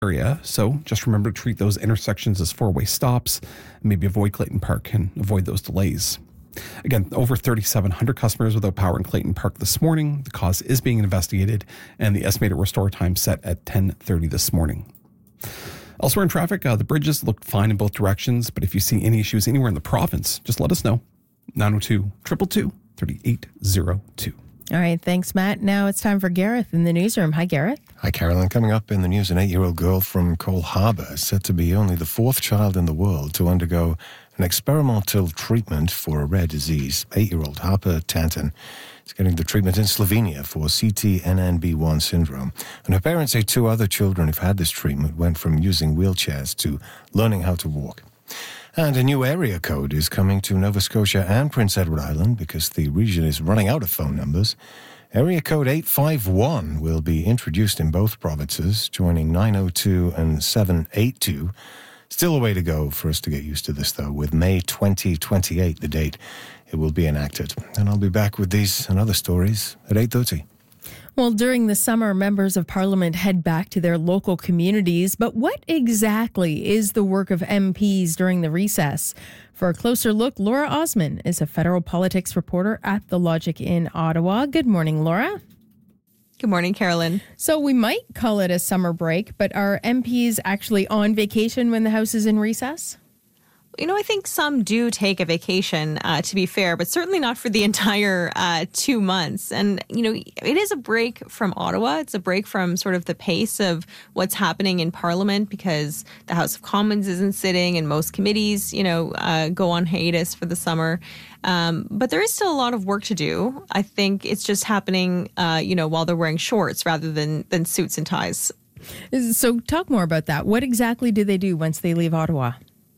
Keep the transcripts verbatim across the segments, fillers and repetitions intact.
area. So just remember to treat those intersections as four-way stops and maybe avoid Clayton Park and avoid those delays. Again, over thirty-seven hundred customers without power in Clayton Park this morning. The cause is being investigated and the estimated restore time set at ten thirty this morning. Elsewhere in traffic, uh, the bridges look fine in both directions, but if you see any issues anywhere in the province, just let us know. nine oh two, two two two, three eight oh two. All right, thanks, Matt. Now it's time for Gareth in the newsroom. Hi, Gareth. Hi, Carolyn. Coming up in the news, an eight-year-old girl from Cole Harbour is said to be only the fourth child in the world to undergo an experimental treatment for a rare disease. Eight-year-old Harper Tanton is getting the treatment in Slovenia for C T N N B one syndrome. And her parents say two other children who've had this treatment went from using wheelchairs to learning how to walk. And a new area code is coming to Nova Scotia and Prince Edward Island because the region is running out of phone numbers. Area code eight five one will be introduced in both provinces, joining nine oh two and seven eight two. Still a way to go for us to get used to this, though, with May twenty twenty-eight, the date it will be enacted. And I'll be back with these and other stories at eight thirty. Well, during the summer, members of Parliament head back to their local communities. But what exactly is the work of M Ps during the recess? For a closer look, Laura Osman is a federal politics reporter at The Logic in Ottawa. Good morning, Laura. Good morning, Carolyn. So we might call it a summer break, but are M Ps actually on vacation when the House is in recess? You know, I think some do take a vacation, uh, to be fair, but certainly not for the entire uh, two months. And, you know, it is a break from Ottawa. It's a break from sort of the pace of what's happening in Parliament because the House of Commons isn't sitting and most committees, you know, uh, go on hiatus for the summer. Um, but there is still a lot of work to do. I think it's just happening, uh, you know, while they're wearing shorts rather than, than suits and ties. So talk more about that. What exactly do they do once they leave Ottawa?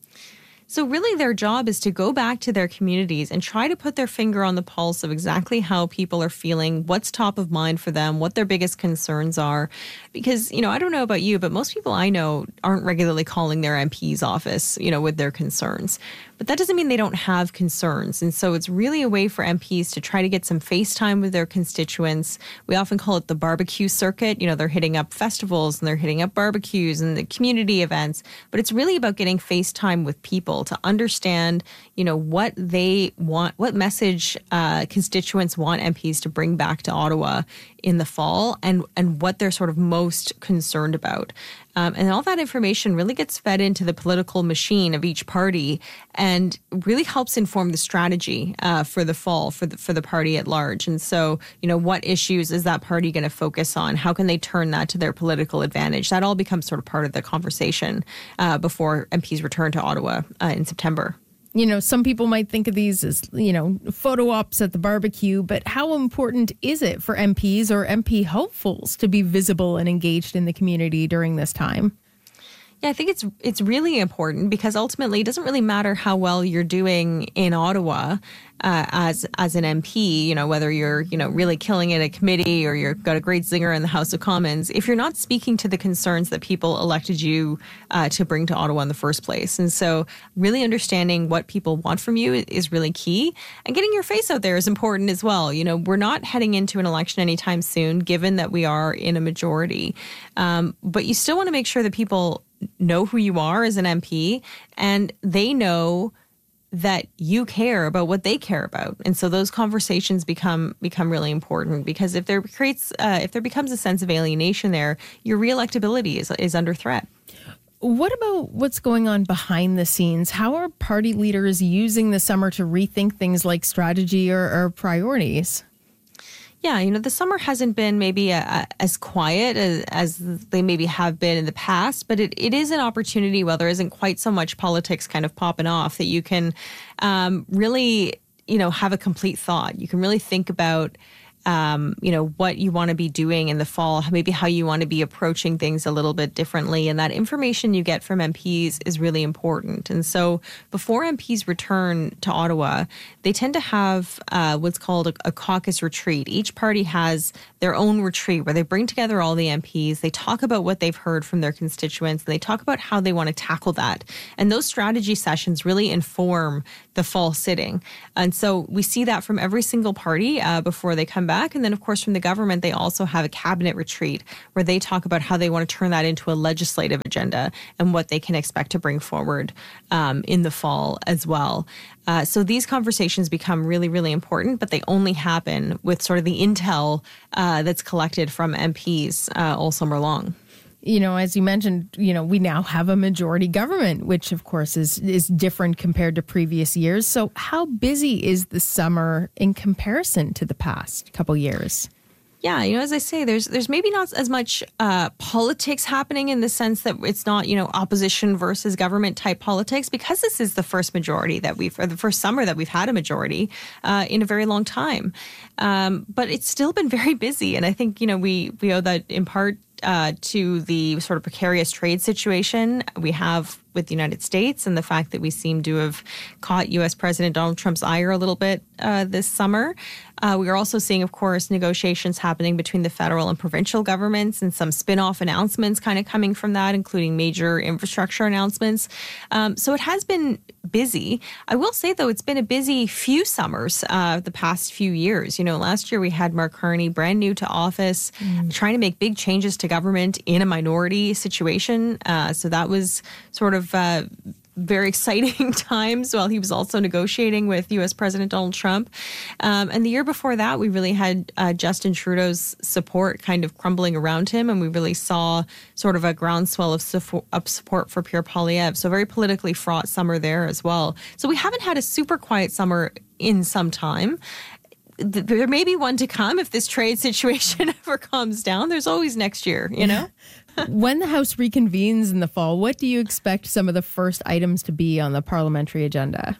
So really their job is to go back to their communities and try to put their finger on the pulse of exactly how people are feeling, what's top of mind for them, what their biggest concerns are. Because, you know, I don't know about you, but most people I know aren't regularly calling their M P's office, you know, with their concerns. But that doesn't mean they don't have concerns. And so it's really a way for M Ps to try to get some face time with their constituents. We often call it the barbecue circuit. You know, they're hitting up festivals and they're hitting up barbecues and the community events. But it's really about getting face time with people to understand, you know, what they want, what message uh, constituents want M Ps to bring back to Ottawa in the fall and, and what they're sort of most concerned about. Um, and all that information really gets fed into the political machine of each party and really helps inform the strategy uh, for the fall for the, for the party at large. And so, you know, what issues is that party going to focus on? How can they turn that to their political advantage? That all becomes sort of part of the conversation uh, before M Ps return to Ottawa uh, in September. You know, some people might think of these as, you know, photo ops at the barbecue, but how important is it for M Ps or M P hopefuls to be visible and engaged in the community during this time? Yeah, I think it's it's really important because ultimately it doesn't really matter how well you're doing in Ottawa uh, as as an M P, you know, whether you're, you know, really killing it at committee or you've got a great zinger in the House of Commons, if you're not speaking to the concerns that people elected you uh, to bring to Ottawa in the first place. And so really understanding what people want from you is really key. And getting your face out there is important as well. You know, we're not heading into an election anytime soon, given that we are in a majority. Um, but you still want to make sure that people know who you are as an M P and they know that you care about what they care about. And so those conversations become become really important because if there creates uh, if there becomes a sense of alienation there, your re-electability is is under threat. What about what's going on behind the scenes? How are party leaders using the summer to rethink things like strategy or, or priorities? Yeah, you know, the summer hasn't been maybe a, a, as quiet as, as they maybe have been in the past, but it, it is an opportunity while there isn't quite so much politics kind of popping off that you can um, really, you know, have a complete thought. You can really think about Um, you know, what you want to be doing in the fall, maybe how you want to be approaching things a little bit differently. And that information you get from M Ps is really important. And so before M Ps return to Ottawa, they tend to have uh, what's called a, a caucus retreat. Each party has their own retreat where they bring together all the M Ps. They talk about what they've heard from their constituents. And they talk about how they want to tackle that. And those strategy sessions really inform the fall sitting. And so we see that from every single party uh, before they come back Quebec. And then, of course, from the government, they also have a cabinet retreat where they talk about how they want to turn that into a legislative agenda and what they can expect to bring forward um, in the fall as well. Uh, so these conversations become really, really important, but they only happen with sort of the intel uh, that's collected from M Ps uh, all summer long. You know, as you mentioned, you know, we now have a majority government, which of course is is different compared to previous years. So how busy is the summer in comparison to the past couple years? Yeah, you know, as I say, there's there's maybe not as much uh, politics happening in the sense that it's not, you know, opposition versus government type politics, because this is the first majority that we've, or the first summer that we've had a majority uh, in a very long time. Um, but it's still been very busy. And I think, you know, we, we owe that in part uh, to the sort of precarious trade situation we have with the United States and the fact that we seem to have caught U S President Donald Trump's ire a little bit uh, this summer. Uh, we are also seeing, of course, negotiations happening between the federal and provincial governments and some spin-off announcements kind of coming from that, including major infrastructure announcements. Um, so it has been busy. I will say, though, it's been a busy few summers uh, the past few years. You know, last year we had Mark Carney, brand new to office, mm. trying to make big changes to government in a minority situation. Uh, so that was sort of uh, very exciting times while he was also negotiating with U S President Donald Trump. Um, and the year before that, we really had uh, Justin Trudeau's support kind of crumbling around him. And we really saw sort of a groundswell of support, of support for Pierre Poilievre. So very politically fraught summer there as well. So we haven't had a super quiet summer in some time. There may be one to come if this trade situation ever calms down. There's always next year, you know? When the House reconvenes in the fall, what do you expect some of the first items to be on the parliamentary agenda?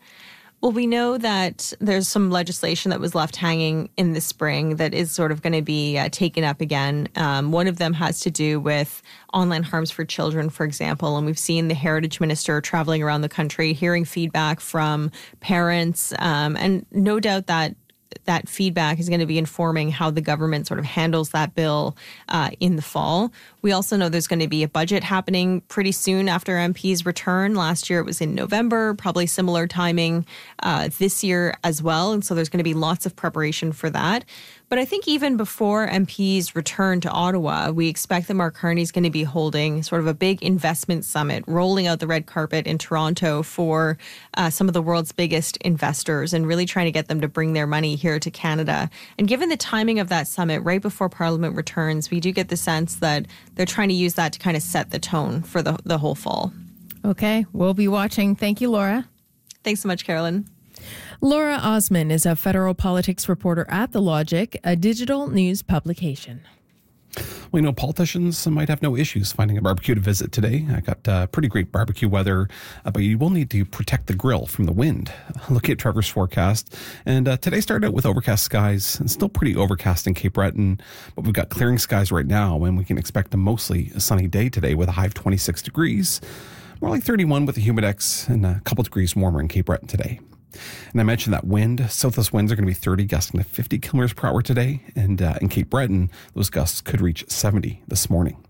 Well, we know that there's some legislation that was left hanging in the spring that is sort of going to be uh, taken up again. Um, one of them has to do with online harms for children, for example. And we've seen the Heritage Minister traveling around the country, hearing feedback from parents. Um, and no doubt that that feedback is going to be informing how the government sort of handles that bill uh, in the fall. We also know there's going to be a budget happening pretty soon after M Ps return. Last year it was in November, probably similar timing uh, this year as well. And so there's going to be lots of preparation for that. But I think even before M Ps return to Ottawa, we expect that Mark Carney is going to be holding sort of a big investment summit, rolling out the red carpet in Toronto for uh, some of the world's biggest investors and really trying to get them to bring their money here to Canada. And given the timing of that summit right before Parliament returns, we do get the sense that they're trying to use that to kind of set the tone for the, the whole fall. Okay, we'll be watching. Thank you, Laura. Thanks so much, Carolyn. Laura Osman is a federal politics reporter at The Logic, a digital news publication. Well, you know, politicians might have no issues finding a barbecue to visit today. I got uh, pretty great barbecue weather, uh, but you will need to protect the grill from the wind. Look at Trevor's forecast. And uh, today started out with overcast skies and still pretty overcast in Cape Breton, but we've got clearing skies right now, and we can expect a mostly sunny day today with a high of twenty-six degrees, more like thirty-one with the humidex, and a couple degrees warmer in Cape Breton today. And I mentioned that wind, southwest winds are going to be thirty, gusting to fifty kilometers per hour today. And uh, in Cape Breton, those gusts could reach seventy this morning.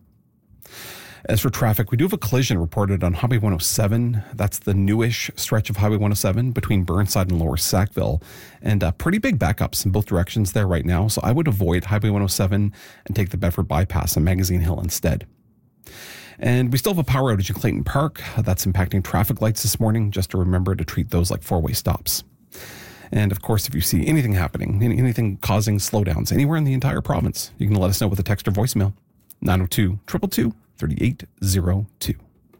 As for traffic, we do have a collision reported on Highway one oh seven. That's the newish stretch of Highway one oh seven between Burnside and Lower Sackville. And uh, pretty big backups in both directions there right now. So I would avoid Highway one oh seven and take the Bedford bypass on Magazine Hill instead. And we still have a power outage in Clayton Park. That's impacting traffic lights this morning. Just to remember to treat those like four-way stops. And of course, if you see anything happening, anything causing slowdowns anywhere in the entire province, you can let us know with a text or voicemail. nine oh two, two two two, three eight zero two.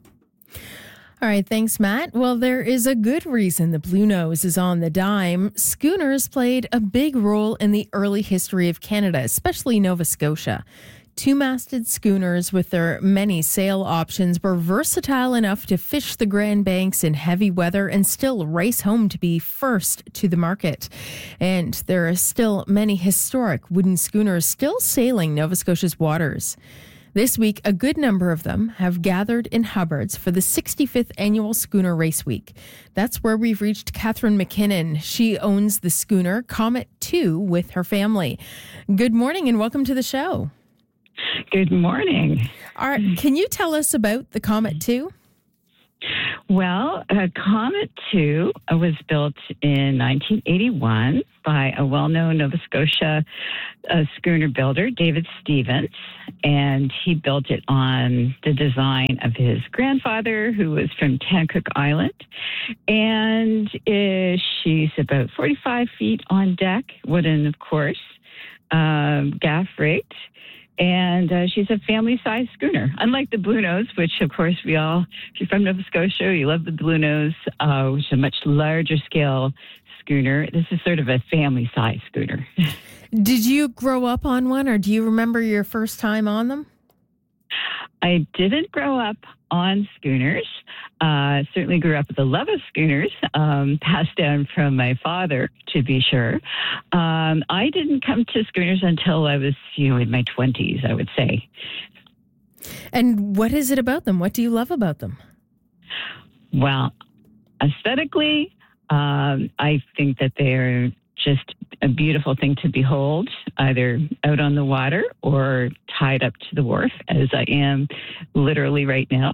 All right, thanks, Matt. Well, there is a good reason the Blue Nose is on the dime. Schooners played a big role in the early history of Canada, especially Nova Scotia. Two-masted schooners with their many sail options were versatile enough to fish the Grand Banks in heavy weather and still race home to be first to the market. And there are still many historic wooden schooners still sailing Nova Scotia's waters. This week, a good number of them have gathered in Hubbards for the sixty-fifth annual Schooner Race Week. That's where we've reached Catherine McKinnon. She owns the schooner Comet two with her family. Good morning and welcome to the show. Good morning. All right, can you tell us about the Comet two? Well, uh, Comet two was built in nineteen eighty-one by a well-known Nova Scotia uh, schooner builder, David Stevens, and he built it on the design of his grandfather, who was from Tancook Island. And uh, she's about forty-five feet on deck, wooden, of course, um, gaff rigged. And uh, she's a family-sized schooner, unlike the Blue Nose, which, of course, we all, if you're from Nova Scotia, you love the Blue Nose, uh, which is a much larger scale schooner. This is sort of a family-sized schooner. Did you grow up on one, or do you remember your first time on them? I didn't grow up on schooners. Uh, certainly grew up with a love of schooners, um, passed down from my father, to be sure. Um, I didn't come to schooners until I was, you know, in my twenties, I would say. And what is it about them? What do you love about them? Well, aesthetically, um, I think that they're just a beautiful thing to behold, either out on the water or tied up to the wharf, as I am literally right now.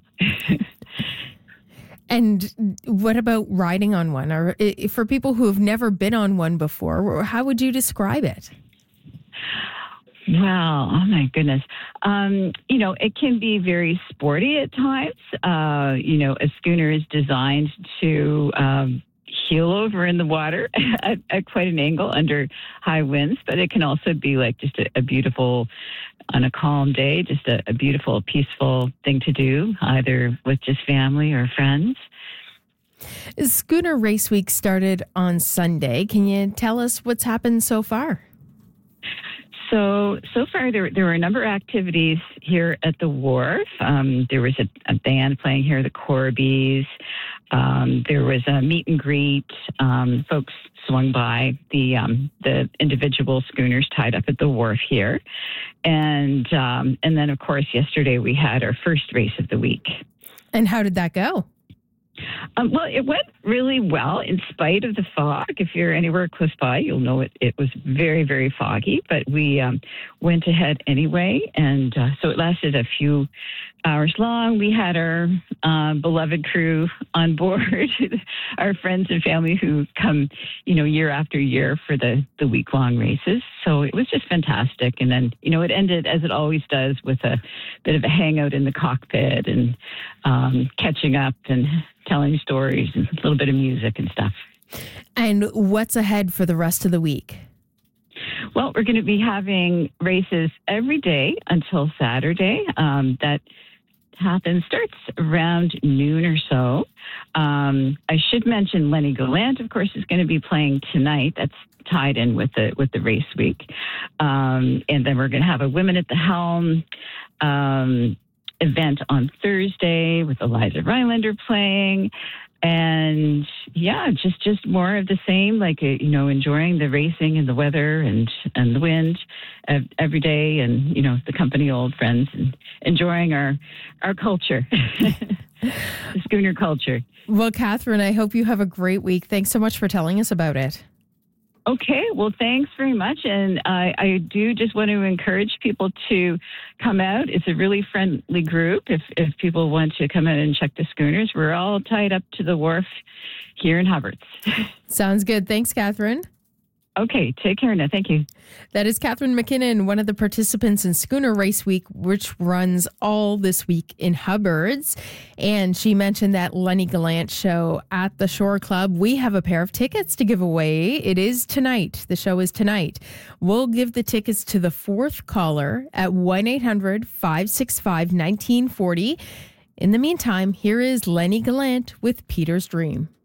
And what about riding on one? Or for people who have never been on one before, how would you describe it? Wow. Oh, my goodness. Um, you know, it can be very sporty at times. Uh, you know, a schooner is designed to um, heel over in the water at, at quite an angle under high winds, but it can also be like just a, a beautiful, on a calm day, just a, a beautiful, peaceful thing to do, either with just family or friends. Schooner Race Week started on Sunday. Can you tell us what's happened so far? So, so far there there were a number of activities here at the wharf. Um, there was a, a band playing here, the Corbies. Um, there was a meet and greet. Um, folks swung by the um, the individual schooners tied up at the wharf here, and um, and then of course yesterday we had our first race of the week. And how did that go? Um, well, it went really well in spite of the fog. If you're anywhere close by, you'll know it, it was very, very foggy, but we um, went ahead anyway. And uh, so it lasted a few hours long. We had our uh, beloved crew on board, our friends and family who come, you know, year after year for the, the week-long races. So it was just fantastic. And then, you know, it ended, as it always does, with a bit of a hangout in the cockpit and um, catching up and telling stories and a little bit of music and stuff. And what's ahead for the rest of the week? Well, we're going to be having races every day until Saturday. Um, that happens, starts around noon or so. Um, I should mention Lenny Gallant, of course, is going to be playing tonight. That's tied in with the with the race week. Um, and then we're going to have a Women at the Helm um, event on Thursday with Eliza Rylander playing. And yeah, just, just more of the same, like, you know, enjoying the racing and the weather and, and the wind every day, and, you know, the company of old friends, and enjoying our, our culture, the schooner culture. Well, Catherine, I hope you have a great week. Thanks so much for telling us about it. Okay, well, thanks very much. And I, I do just want to encourage people to come out. It's a really friendly group. If, if people want to come out and check the schooners, we're all tied up to the wharf here in Hubbards. Sounds good. Thanks, Catherine. Okay, take care now. Thank you. That is Catherine McKinnon, one of the participants in Schooner Race Week, which runs all this week in Hubbards. And she mentioned that Lenny Gallant show at the Shore Club. We have a pair of tickets to give away. It is tonight. The show is tonight. We'll give the tickets to the fourth caller at one eight hundred five six five one nine four zero. In the meantime, here is Lenny Gallant with Peter's Dream.